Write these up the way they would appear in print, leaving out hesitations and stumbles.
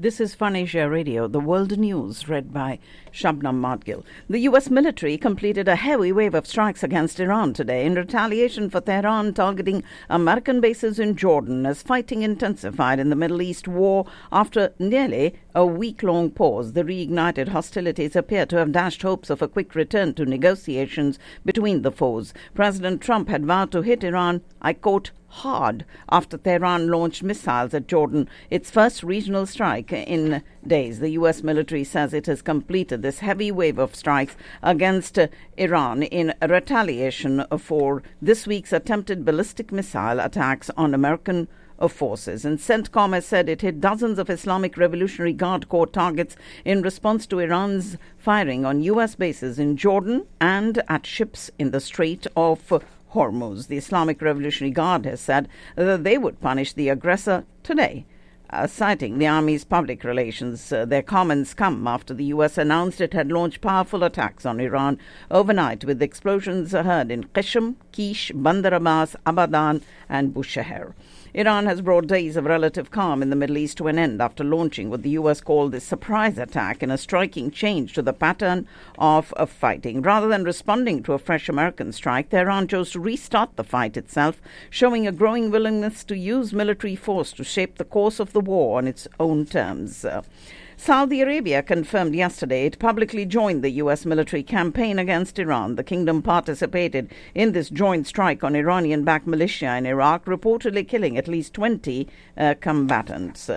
This is Fun Asia Radio, the world news read by Shabnam Madgil. The U.S. military completed a heavy wave of strikes against Iran today in retaliation for Tehran targeting American bases in Jordan as fighting intensified in the Middle East war after nearly a week-long pause. The reignited hostilities appear to have dashed hopes of a quick return to negotiations between the foes. President Trump had vowed to hit Iran, I quote, hard after Tehran launched missiles at Jordan, its first regional strike in days. The U.S. military says it has completed this heavy wave of strikes against Iran in retaliation for this week's attempted ballistic missile attacks on American forces. And CENTCOM has said it hit dozens of Islamic Revolutionary Guard Corps targets in response to Iran's firing on U.S. bases in Jordan and at ships in the Strait of Hormuz. The Islamic Revolutionary Guard has said that they would punish the aggressor today. Citing the Army's public relations, their comments come after the U.S. announced it had launched powerful attacks on Iran overnight, with explosions heard in Qishm, Kish, Bandar Abbas, Abadan and Bushehr. Iran has brought days of relative calm in the Middle East to an end after launching what the U.S. called this surprise attack in a striking change to the pattern of fighting. Rather than responding to a fresh American strike, Tehran chose to restart the fight itself, showing a growing willingness to use military force to shape the course of the war on its own terms. Saudi Arabia confirmed yesterday it publicly joined the U.S. military campaign against Iran. The kingdom participated in this joint strike on Iranian-backed militia in Iraq, reportedly killing at least 20 combatants.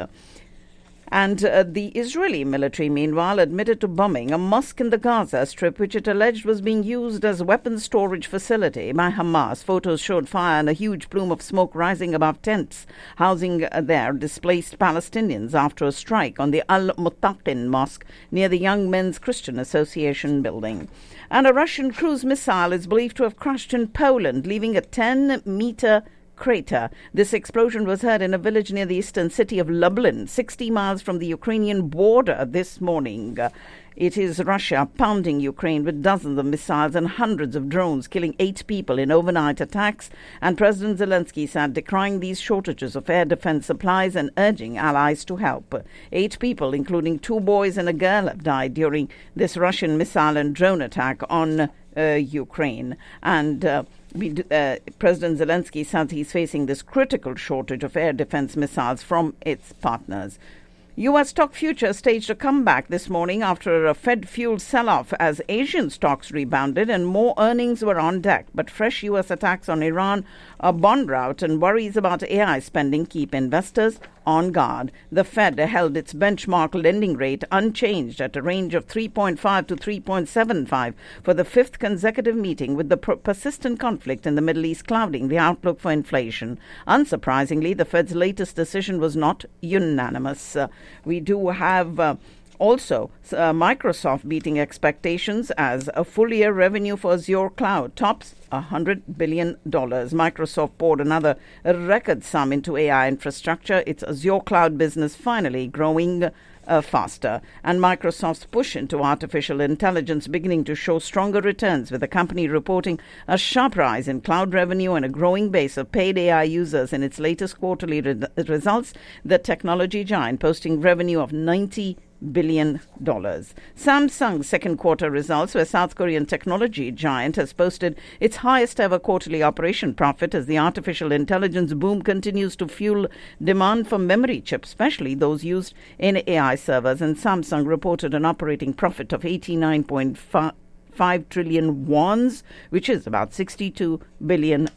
And the Israeli military, meanwhile, admitted to bombing a mosque in the Gaza Strip, which it alleged was being used as a weapons storage facility by Hamas. Photos showed fire and a huge plume of smoke rising above tents housing their displaced Palestinians after a strike on the Al-Muttaqin Mosque near the Young Men's Christian Association building. And a Russian cruise missile is believed to have crashed in Poland, leaving a 10-meter crater. This explosion was heard in a village near the eastern city of Lublin, 60 miles from the Ukrainian border this morning. It is Russia pounding Ukraine with dozens of missiles and hundreds of drones, killing 8 people in overnight attacks. And President Zelensky said decrying these shortages of air defense supplies and urging allies to help. 8 people, including 2 boys and a girl, have died during this Russian missile and drone attack on Ukraine. And President Zelensky says he's facing this critical shortage of air defense missiles from its partners. U.S. stock futures staged a comeback this morning after a Fed-fueled sell-off as Asian stocks rebounded and more earnings were on deck. But fresh U.S. attacks on Iran, a bond rout, and worries about AI spending keep investors on guard. The Fed held its benchmark lending rate unchanged at a range of 3.5 to 3.75 for the 5th consecutive meeting, with the persistent conflict in the Middle East clouding the outlook for inflation. Unsurprisingly, the Fed's latest decision was not unanimous. We do have also Microsoft beating expectations as a full-year revenue for Azure Cloud tops $100 billion. Microsoft poured another record sum into AI infrastructure, its Azure Cloud business finally growing faster. And Microsoft's push into artificial intelligence beginning to show stronger returns, with the company reporting a sharp rise in cloud revenue and a growing base of paid AI users in its latest quarterly results. The technology giant posting revenue of $90 billion. Samsung's second quarter results, where South Korean technology giant has posted its highest ever quarterly operation profit as the artificial intelligence boom continues to fuel demand for memory chips, especially those used in AI servers. And Samsung reported an operating profit of 89.5 trillion wons, which is about $62 billion.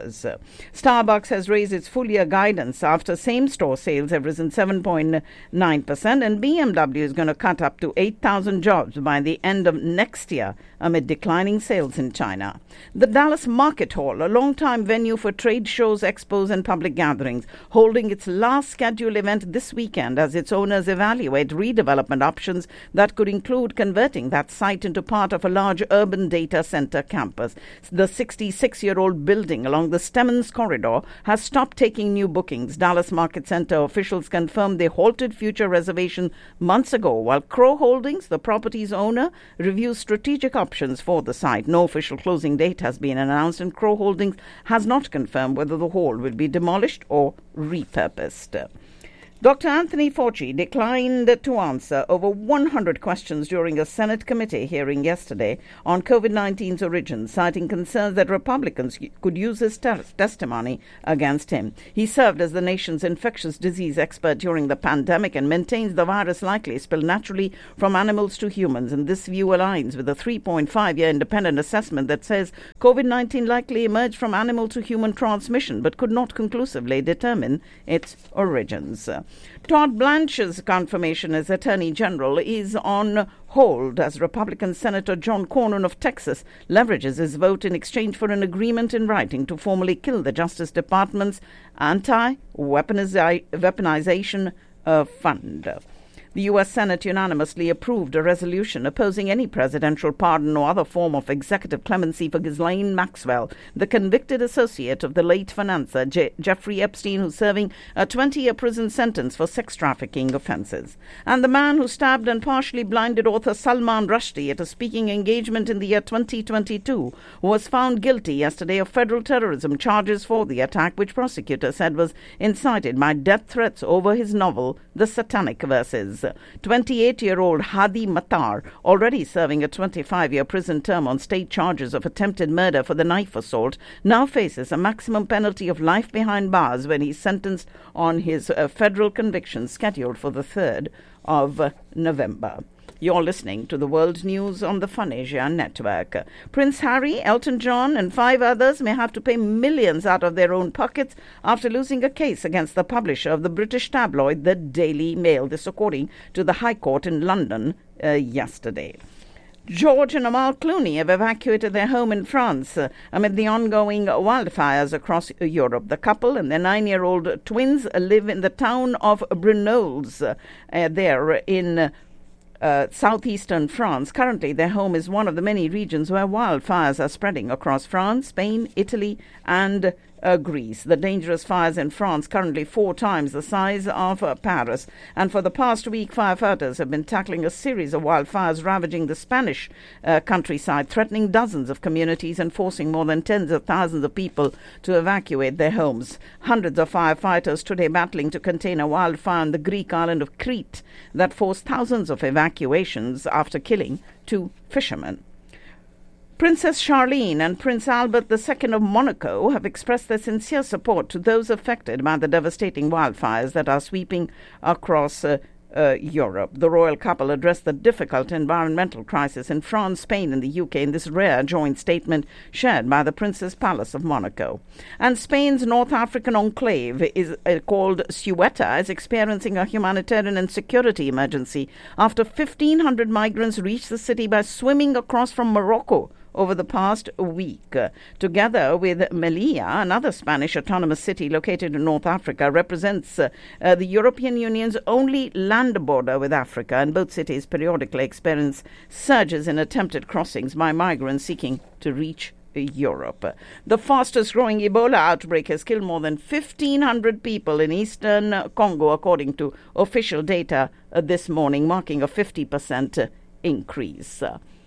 Starbucks has raised its full-year guidance after same-store sales have risen 7.9%, and BMW is going to cut up to 8,000 jobs by the end of next year amid declining sales in China. The Dallas Market Hall, a long-time venue for trade shows, expos, and public gatherings, holding its last scheduled event this weekend as its owners evaluate redevelopment options that could include converting that site into part of a large urban data center campus. The 66-year-old building along the Stemmons corridor has stopped taking new bookings. Dallas Market Center officials confirmed they halted future reservations months ago, while Crow Holdings, the property's owner, reviews strategic options for the site. No official closing date has been announced, and Crow Holdings has not confirmed whether the hall will be demolished or repurposed. Dr. Anthony Fauci declined to answer over 100 questions during a Senate committee hearing yesterday on COVID-19's origins, citing concerns that Republicans could use his testimony against him. He served as the nation's infectious disease expert during the pandemic and maintains the virus likely spilled naturally from animals to humans. And this view aligns with a 3.5-year independent assessment that says COVID-19 likely emerged from animal to human transmission but could not conclusively determine its origins. Todd Blanche's confirmation as Attorney General is on hold as Republican Senator John Cornyn of Texas leverages his vote in exchange for an agreement in writing to formally kill the Justice Department's anti-weaponization fund. The U.S. Senate unanimously approved a resolution opposing any presidential pardon or other form of executive clemency for Ghislaine Maxwell, the convicted associate of the late financier Jeffrey Epstein, who's serving a 20-year prison sentence for sex trafficking offenses. And the man who stabbed and partially blinded author Salman Rushdie at a speaking engagement in the year 2022 was found guilty yesterday of federal terrorism charges for the attack, which prosecutors said was incited by death threats over his novel, The Satanic Verses. 28-year-old Hadi Matar, already serving a 25-year prison term on state charges of attempted murder for the knife assault, now faces a maximum penalty of life behind bars when he's sentenced on his federal conviction scheduled for the 3rd of November. You're listening to the World News on the Fun Asia Network. Prince Harry, Elton John and 5 others may have to pay millions out of their own pockets after losing a case against the publisher of the British tabloid The Daily Mail. This according to the High Court in London yesterday. George and Amal Clooney have evacuated their home in France amid the ongoing wildfires across Europe. The couple and their 9-year-old twins live in the town of Brunolles, there in southeastern France. Currently, their home is one of the many regions where wildfires are spreading across France, Spain, Italy, and Greece. The dangerous fires in France currently 4 times the size of Paris. And for the past week, firefighters have been tackling a series of wildfires ravaging the Spanish countryside, threatening dozens of communities and forcing more than tens of thousands of people to evacuate their homes. Hundreds of firefighters today battling to contain a wildfire on the Greek island of Crete that forced thousands of evacuations after killing 2 fishermen. Princess Charlene and Prince Albert II of Monaco have expressed their sincere support to those affected by the devastating wildfires that are sweeping across Europe. The royal couple addressed the difficult environmental crisis in France, Spain and the UK in this rare joint statement shared by the Prince's Palace of Monaco. And Spain's North African enclave is called Ceuta is experiencing a humanitarian and security emergency after 1,500 migrants reached the city by swimming across from Morocco over the past week. Together with Melilla, another Spanish autonomous city located in North Africa, represents the European Union's only land border with Africa, and both cities periodically experience surges in attempted crossings by migrants seeking to reach Europe. The fastest growing Ebola outbreak has killed more than 1,500 people in eastern Congo, according to official data this morning, marking a 50% increase.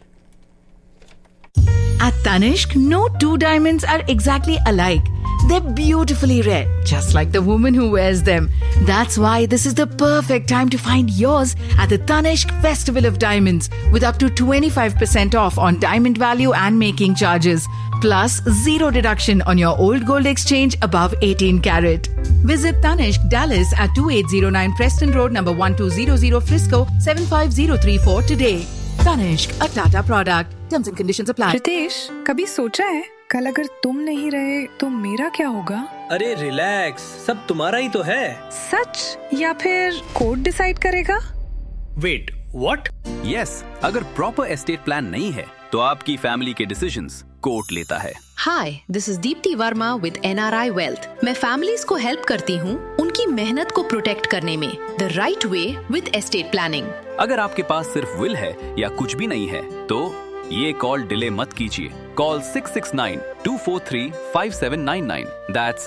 At Tanishq, no 2 diamonds are exactly alike. They're beautifully red, just like the woman who wears them. That's why this is the perfect time to find yours at the Tanishq Festival of Diamonds, with up to 25% off on diamond value and making charges, plus 0 deduction on your old gold exchange above 18 carat. Visit Tanishq Dallas at 2809 Preston Road, number 1200 Frisco, 75034 today. Tanishq, a Tata product. Terms and conditions apply. Ritesh, कभी सोचा है कल अगर तुम नहीं रहे तो मेरा क्या होगा? अरे रिलैक्स, सब तुम्हारा ही तो है। सच या फिर कोर्ट डिसाइड करेगा? Wait, what? यस, अगर प्रॉपर एस्टेट प्लान नहीं है तो आपकी फैमिली के डिसीजंस कोर्ट लेता है। हाय, this is Deepti Verma with NRI wealth. मैं फैमिलीज को हेल्प करती हूँ उनकी मेहनत को प्रोटेक्ट करने में the right way with estate planning. अगर आपके पास सिर्फ विल है या कुछ भी नहीं है तो ये कॉल डिले मत कीजिए। Call 669-243-5799. That's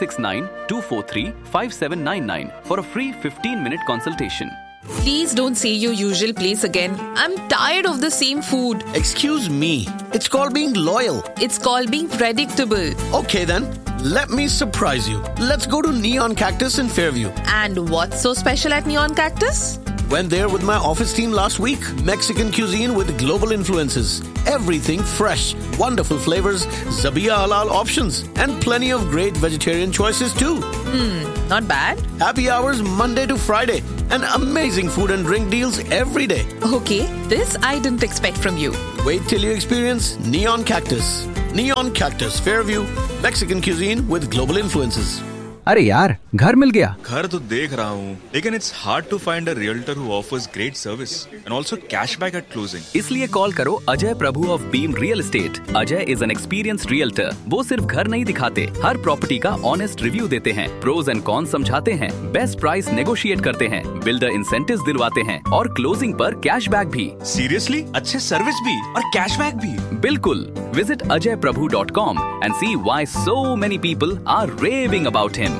669-243-5799 for a free 15-minute consultation. Please don't say your usual place again. I'm tired of the same food. Excuse me. It's called being loyal. It's called being predictable. Okay then. Let me surprise you. Let's go to Neon Cactus in Fairview. And what's so special at Neon Cactus? Went there with my office team last week. Mexican cuisine with global influences. Everything fresh, wonderful flavors, Zabiya halal options, and plenty of great vegetarian choices too. Not bad. Happy hours Monday to Friday, and amazing food and drink deals every day. Okay, this I didn't expect from you. Wait till you experience Neon Cactus. Neon Cactus, Fairview, Mexican cuisine with global influences. अरे यार, घर मिल गया। घर तो देख रहा हूँ, लेकिन it's hard to find a realtor who offers great service and also cashback at closing. इसलिए कॉल करो अजय प्रभु of beam real estate. Ajay is an experienced realtor. वो सिर्फ घर नहीं दिखाते, हर प्रॉपर्टी का ऑनेस्ट रिव्यू देते हैं, प्रोज एंड कॉन समझाते हैं, बेस्ट प्राइस नेगोशिएट करते हैं, बिल्डर इंसेंटिव्स दिलवाते हैं और क्लोजिंग पर कैशबैक भी। Seriously? अच्छे सर्विस भी और कैशबैक भी? बिल्कुल। Visit ajayprabhu.com and see why so many people are raving about him.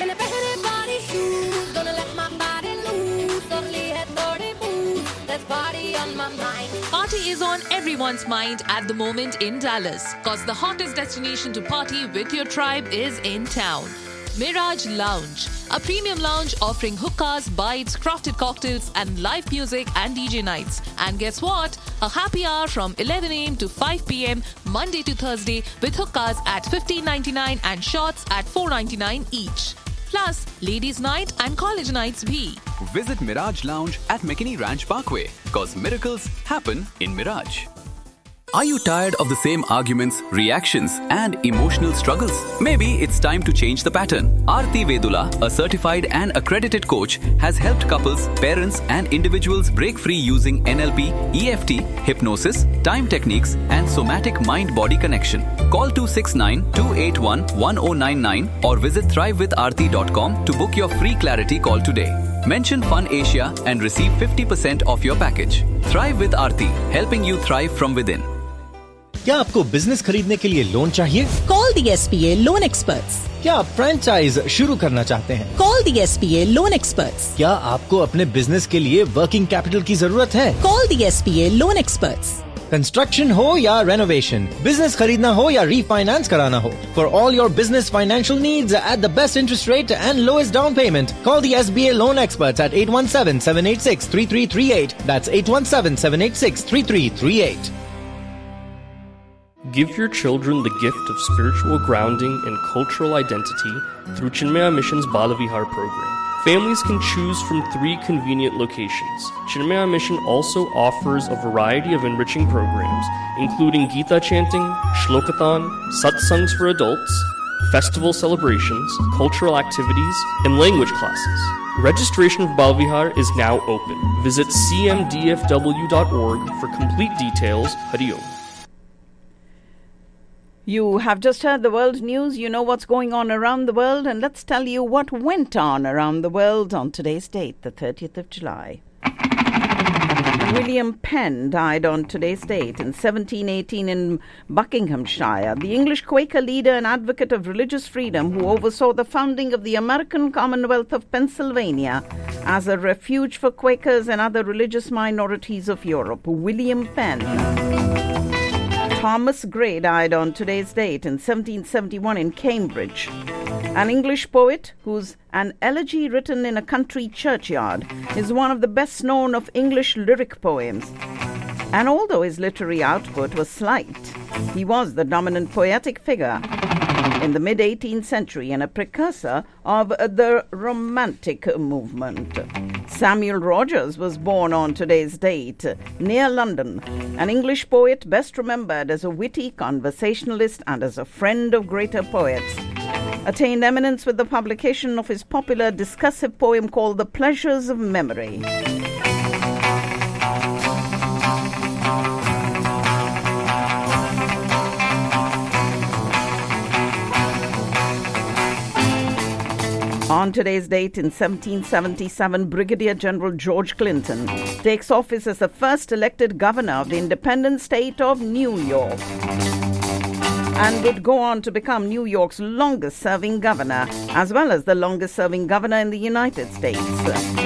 Party is on everyone's mind at the moment in Dallas, cause the hottest destination to party with your tribe is in town. Mirage Lounge, a premium lounge offering hookahs, bites, crafted cocktails and live music and DJ nights. And guess what? A happy hour from 11 a.m. to 5 p.m. Monday to Thursday with hookahs at $15.99 and shots at $4.99 each. Plus, ladies' night and college nights bhi. Visit Mirage Lounge at McKinney Ranch Parkway, cause miracles happen in Mirage. Are you tired of the same arguments, reactions, and emotional struggles? Maybe it's time to change the pattern. Aarti Vedula, a certified and accredited coach, has helped couples, parents, and individuals break free using NLP, EFT, hypnosis, time techniques, and somatic mind-body connection. Call 269-281-1099 or visit thrivewitharti.com to book your free clarity call today. Mention Fun Asia and receive 50% off your package. Thrive with Aarti, helping you thrive from within. क्या आपको business खरीदने के लिए loan चाहिए? Call the SBA Loan Experts. क्या आप franchise शुरू करना चाहते हैं? Call the SBA Loan Experts. क्या आपको अपने बिजनेस के लिए वर्किंग कैपिटल की जरूरत है? Call the SBA Loan Experts. Construction हो या रेनोवेशन, बिजनेस खरीदना हो या रीफाइनेंस कराना हो, for all your business financial needs at the best interest rate and lowest down payment, call the SBA loan experts eight 817-786-3338. That's 817-786-3338. Give your children the gift of spiritual grounding and cultural identity through Chinmaya Mission's Balavihar program. Families can choose from 3 convenient locations. Chinmaya Mission also offers a variety of enriching programs, including Gita chanting, Shlokathon, satsangs for adults, festival celebrations, cultural activities, and language classes. Registration for Balavihar is now open. Visit cmdfw.org for complete details. Hari Om. You have just heard the world news. You know what's going on around the world, and let's tell you what went on around the world on today's date, the 30th of July. William Penn died on today's date in 1718 in Buckinghamshire, the English Quaker leader and advocate of religious freedom who oversaw the founding of the American Commonwealth of Pennsylvania as a refuge for Quakers and other religious minorities of Europe. William Penn. Thomas Gray died on today's date in 1771 in Cambridge. An English poet whose An Elegy Written in a Country Churchyard is one of the best known of English lyric poems. And although his literary output was slight, he was the dominant poetic figure in the mid-18th century and a precursor of the Romantic movement. Samuel Rogers was born on today's date near London, an English poet best remembered as a witty conversationalist and as a friend of greater poets. Attained eminence with the publication of his popular discursive poem called The Pleasures of Memory. On today's date in 1777, Brigadier General George Clinton takes office as the first elected governor of the independent state of New York and would go on to become New York's longest-serving governor, as well as the longest-serving governor in the United States.